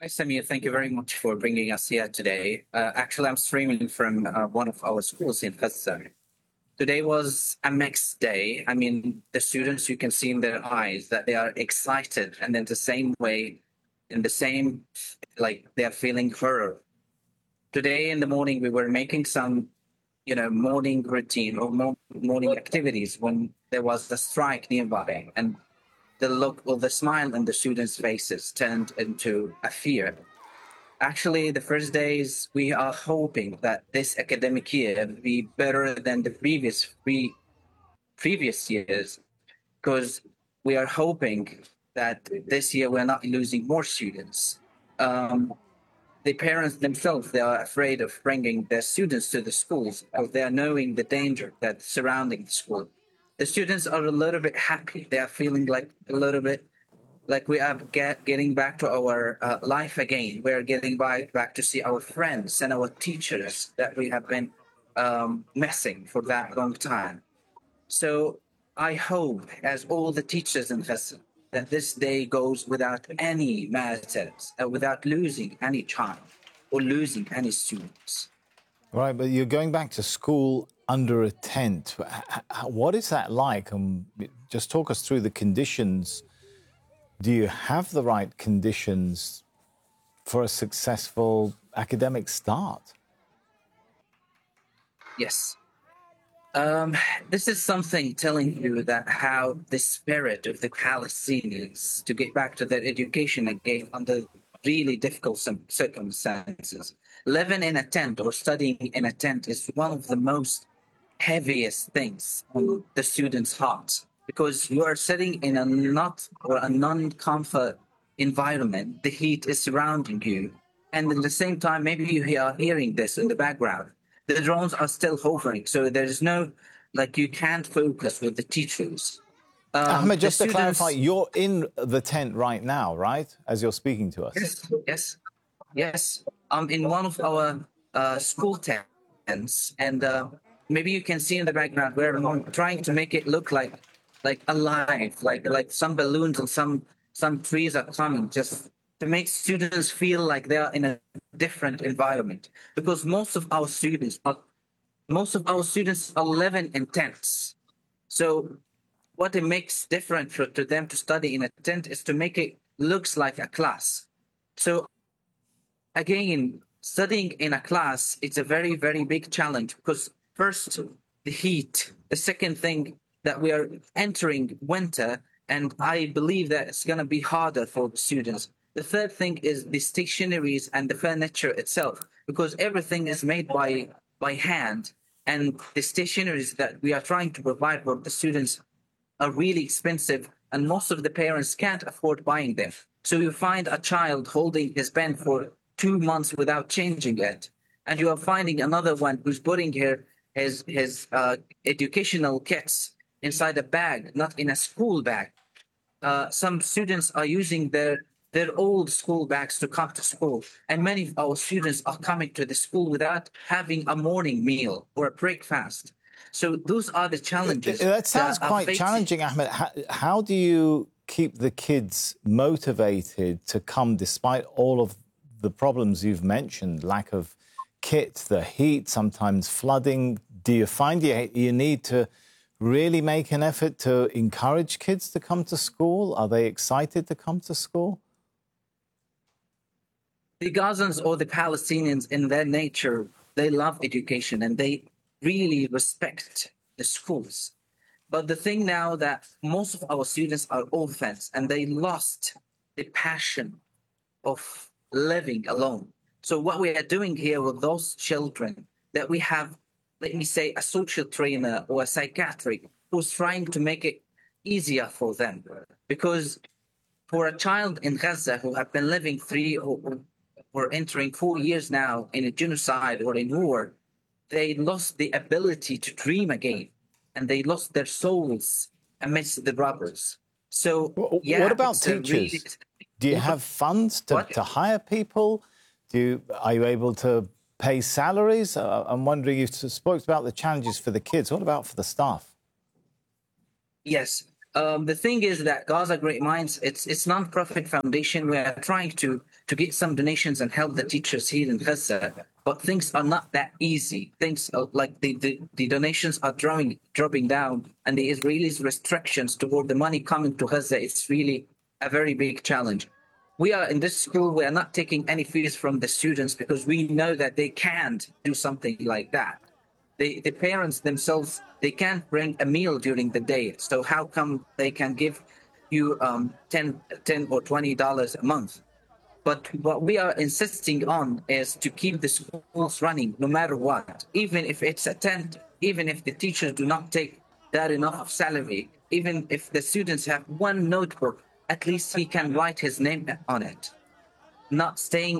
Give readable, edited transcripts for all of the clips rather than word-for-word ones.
Hi, Samir. Thank you very much for bringing us here today. Actually, I'm streaming from one of our schools in Gaza. Today was a mixed day. I mean, the students, you can see in their eyes that they are excited, and in the same way, in the same, like they are feeling horror. Today in the morning, we were making some, morning routine or morning activities when there was a strike nearby, and the look or the smile on the students' faces turned into a fear. Actually, the first days, we are hoping that this academic year will be better than the previous years, because we are hoping that this year we're not losing more students. Um, the parents themselves, they are afraid of bringing their students to the schools because they are knowing the danger that's surrounding the school. The students are a little bit happy. They are feeling like a little bit like we are getting back to our life again. We're getting back to see our friends and our teachers that we have been missing for that long time. So I hope, as all the teachers in Faisal, that this day goes without any matters, without losing any child or losing any students. Right, but you're going back to school under a tent. What is that like? Just talk us through the conditions. Do you have the right conditions for a successful academic start? Yes. This is something telling you that how the spirit of the Palestinians to get back to their education again under really difficult circumstances. Living in a tent or studying in a tent is one of the most heaviest things on the student's heart because you are sitting in a not or a non-comfort environment. The heat is surrounding you, and at the same time, maybe you are hearing this in the background. The drones are still hovering, so there is no like you can't focus with the teachers. Ahmed, The just to clarify, students, you're in the tent right now, right? As you're speaking to us. yes. I'm in one of our school tents, and maybe you can see in the background we're trying to make it look like alive, like some balloons and some trees are coming, just to make students feel like they are in a different environment. Because most of our students are living in tents. So what it makes different to them to study in a tent is to make it looks like a class. So again, studying in a class, it's a very, very big challenge because first, the heat. The second thing that we are entering winter, and I believe that it's going to be harder for the students. The third thing is the stationaries and the furniture itself, because everything is made by hand, and the stationaries that we are trying to provide for the students are really expensive, and most of the parents can't afford buying them. So you find a child holding his pen for 2 months without changing it, and you are finding another one who's putting his educational kits inside a bag, not in a school bag. Some students are using their old school bags to come to school, and many of our students are coming to the school without having a morning meal or a breakfast. So those are the challenges. That sounds that are quite facing. challenging, Ahmed. How do you keep the kids motivated to come despite all of the problems you've mentioned? Lack of kit, the heat, sometimes flooding. Do you find you need to really make an effort to encourage kids to come to school? Are they excited to come to school? The Gazans or the Palestinians, in their nature, they love education and they really respect the schools. But the thing now that most of our students are orphans and they lost the passion of living alone. So what we are doing here with those children, that we have, let me say, a social trainer or a psychiatric who's trying to make it easier for them. Because for a child in Gaza who have been living 3 or entering 4 years now in a genocide or in war, they lost the ability to dream again, and they lost their souls amidst the robbers. So, yeah, what about it's a really. teachers? Do you have funds to hire people? Are you able to pay salaries? I'm wondering, you spoke about the challenges for the kids. What about for the staff? Yes. The thing is that Gaza Great Minds, it's non-profit foundation. We are trying to get some donations and help the teachers here in Gaza, but things are not that easy. Things are, like the donations are dropping down, and the Israelis' restrictions toward the money coming to Gaza. It's really a very big challenge. We are in this school. We are not taking any fees from the students because we know that they can't do something like that. The parents themselves, they can't bring a meal during the day. So how come they can give you 10 or $20 a month? But what we are insisting on is to keep the schools running no matter what, even if it's a tent, even if the teachers do not take that enough of salary, even if the students have one notebook, at least he can write his name on it, not staying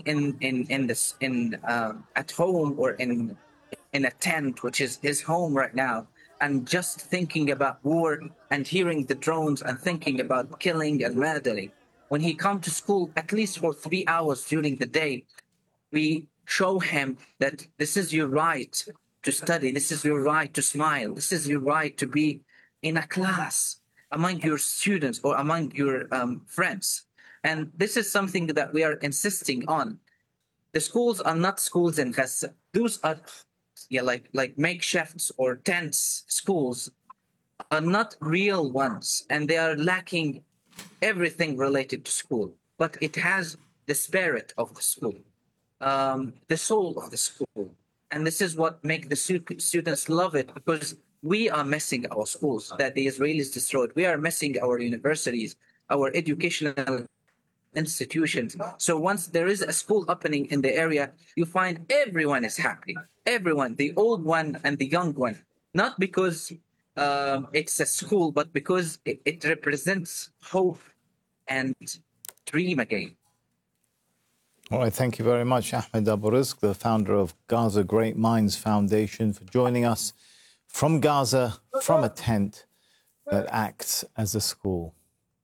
at home or in a tent, which is his home right now, and just thinking about war and hearing the drones and thinking about killing and murdering. When he come to school, at least for 3 hours during the day, we show him that this is your right to study, this is your right to smile, this is your right to be in a class among your students or among your friends. And this is something that we are insisting on. The schools are not schools in Gaza. Those are like makeshifts or tents schools, are not real ones, and they are lacking everything related to school. But it has the spirit of the school, the soul of the school, and this is what makes the students love it, because we are missing our schools that the Israelis destroyed. We are missing our universities, our educational institutions. So once there is a school opening in the area, you find everyone is happy. Everyone, the old one and the young one, not because it's a school, but because it represents hope and dream again. All right, thank you very much, Ahmed Abu Rizq, the founder of Gaza Great Minds Foundation, for joining us from Gaza, from a tent that acts as a school.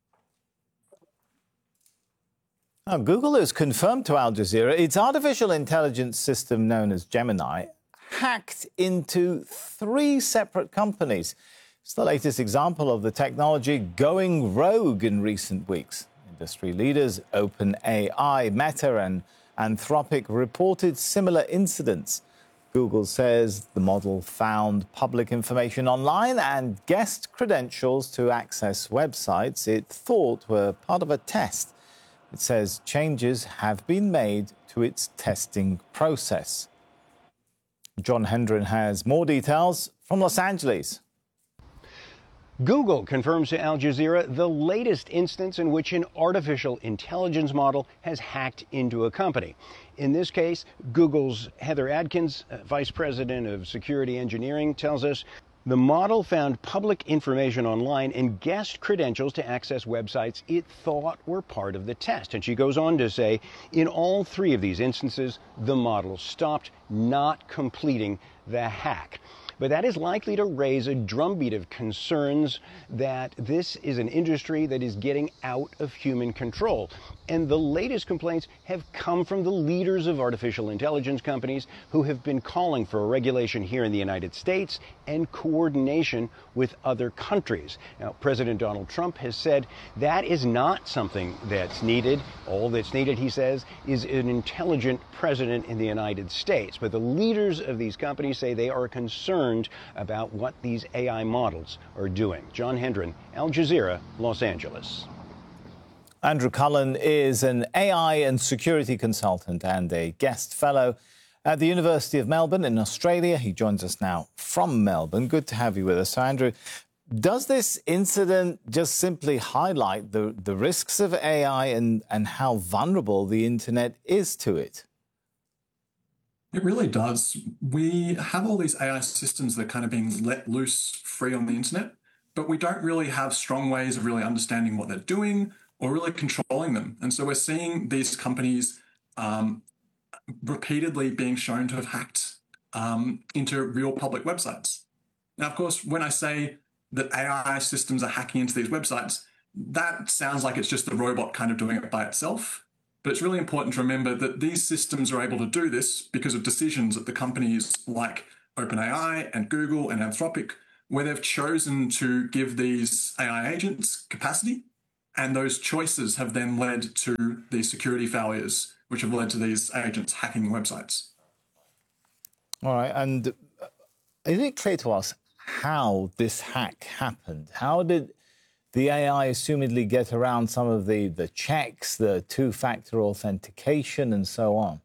Now, Google has confirmed to Al Jazeera its artificial intelligence system known as Gemini hacked into 3 separate companies. It's the latest example of the technology going rogue in recent weeks. Industry leaders OpenAI, Meta and Anthropic reported similar incidents. Google says the model found public information online and guessed credentials to access websites it thought were part of a test. It says changes have been made to its testing process. John Hendren has more details from Los Angeles. Google confirms to Al Jazeera the latest instance in which an artificial intelligence model has hacked into a company. In this case, Google's Heather Adkins, Vice President of Security Engineering, tells us the model found public information online and guessed credentials to access websites it thought were part of the test. And she goes on to say, in all 3 of these instances, the model stopped, not completing the hack. But that is likely to raise a drumbeat of concerns that this is an industry that is getting out of human control. And the latest complaints have come from the leaders of artificial intelligence companies who have been calling for a regulation here in the United States and coordination with other countries. Now, President Donald Trump has said that is not something that's needed. All that's needed, he says, is an intelligent president in the United States. But the leaders of these companies say they are concerned about what these AI models are doing. John Hendren, Al Jazeera, Los Angeles. Andrew Cullen is an AI and security consultant and a guest fellow at the University of Melbourne in Australia. He joins us now from Melbourne. Good to have you with us. So, Andrew, does this incident just simply highlight the risks of AI and how vulnerable the internet is to it? It really does. We have all these AI systems that are kind of being let loose free on the internet, but we don't really have strong ways of really understanding what they're doing or really controlling them. And so we're seeing these companies repeatedly being shown to have hacked into real public websites. Now, of course, when I say that AI systems are hacking into these websites, that sounds like it's just the robot kind of doing it by itself. But it's really important to remember that these systems are able to do this because of decisions that the companies like OpenAI and Google and Anthropic where they've chosen to give these AI agents capacity, and those choices have then led to these security failures, which have led to these agents hacking websites. All right, and is it clear to us how this hack happened? How did the AI assumedly get around some of the checks, the two-factor authentication, and so on?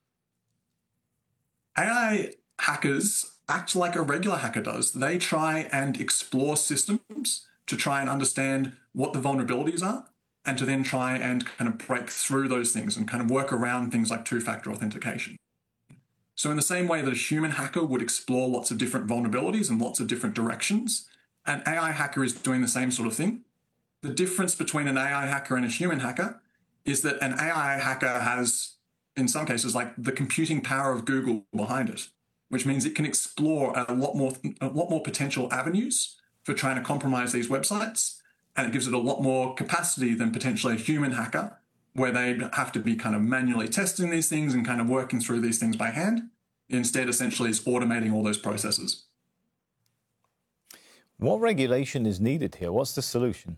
AI hackers act like a regular hacker does. They try and explore systems to try and understand what the vulnerabilities are, and to then try and kind of break through those things and kind of work around things like two-factor authentication. So in the same way that a human hacker would explore lots of different vulnerabilities and lots of different directions, an AI hacker is doing the same sort of thing. The difference between an AI hacker and a human hacker is that an AI hacker has, in some cases, like the computing power of Google behind it, which means it can explore a lot more potential avenues for trying to compromise these websites, and it gives it a lot more capacity than potentially a human hacker, where they have to be kind of manually testing these things and kind of working through these things by hand. Instead, essentially, is automating all those processes. What regulation is needed here? What's the solution?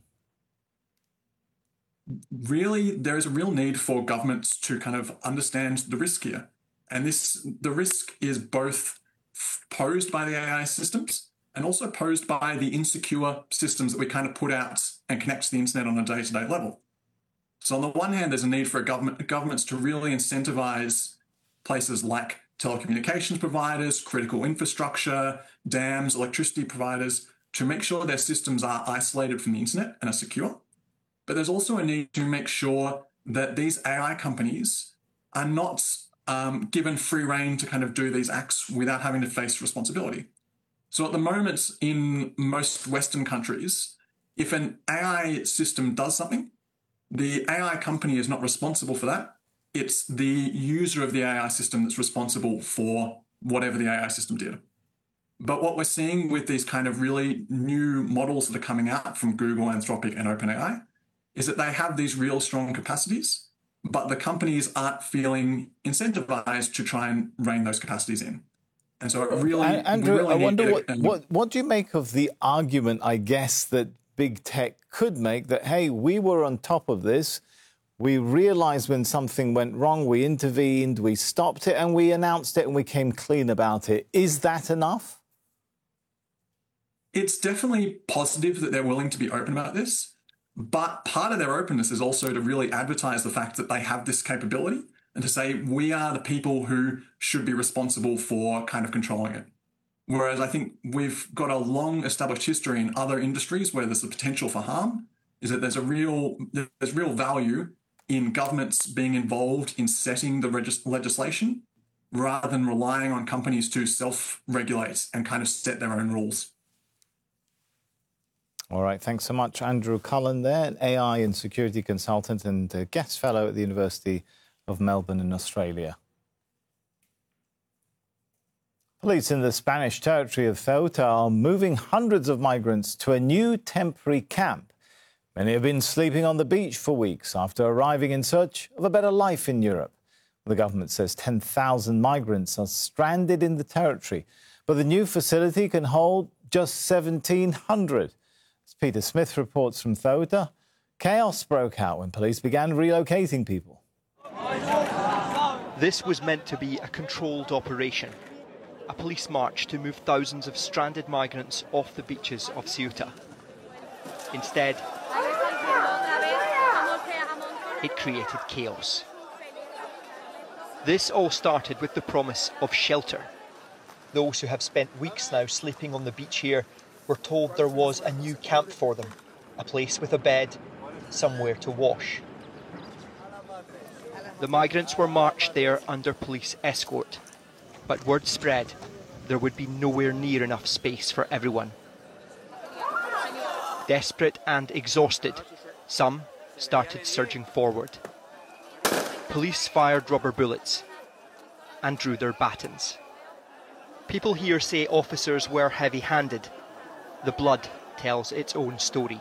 Really, there is a real need for governments to kind of understand the risk here. And the risk is both posed by the AI systems and also posed by the insecure systems that we kind of put out and connect to the internet on a day-to-day level. So on the one hand, there's a need for governments to really incentivize places like telecommunications providers, critical infrastructure, dams, electricity providers, to make sure their systems are isolated from the internet and are secure. But there's also a need to make sure that these AI companies are not given free rein to kind of do these acts without having to face responsibility. So at the moment, in most Western countries, if an AI system does something, the AI company is not responsible for that. It's the user of the AI system that's responsible for whatever the AI system did. But what we're seeing with these kind of really new models that are coming out from Google, Anthropic, and OpenAI is that they have these real strong capacities, but the companies aren't feeling incentivized to try and rein those capacities in. And so it really... Andrew, I wonder what do you make of the argument, I guess, that big tech could make that, hey, we were on top of this, we realized when something went wrong, we intervened, we stopped it, and we announced it, and we came clean about it. Is that enough? It's definitely positive that they're willing to be open about this, but part of their openness is also to really advertise the fact that they have this capability and to say, we are the people who should be responsible for kind of controlling it. Whereas I think we've got a long established history in other industries where there's the potential for harm, is that there's real value in governments being involved in setting the legislation rather than relying on companies to self-regulate and kind of set their own rules. All right, thanks so much, Andrew Cullen there, an AI and security consultant and a guest fellow at the University of Melbourne in Australia. Police in the Spanish territory of Ceuta are moving hundreds of migrants to a new temporary camp. Many have been sleeping on the beach for weeks after arriving in search of a better life in Europe. The government says 10,000 migrants are stranded in the territory, but the new facility can hold just 1,700. As Peter Smith reports from Ceuta, chaos broke out when police began relocating people. This was meant to be a controlled operation, a police march to move thousands of stranded migrants off the beaches of Ceuta. Instead, it created chaos. This all started with the promise of shelter. Those who have spent weeks now sleeping on the beach here were told there was a new camp for them, a place with a bed, somewhere to wash. The migrants were marched there under police escort, but word spread there would be nowhere near enough space for everyone. Desperate and exhausted, some started surging forward. Police fired rubber bullets and drew their batons. People here say officers were heavy-handed. The blood tells its own story.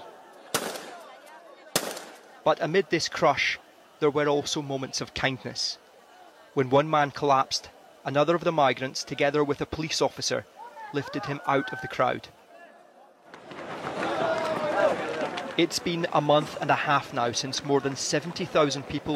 But amid this crush, there were also moments of kindness. When one man collapsed, another of the migrants, together with a police officer, lifted him out of the crowd. It's been a month and a half now since more than 70,000 people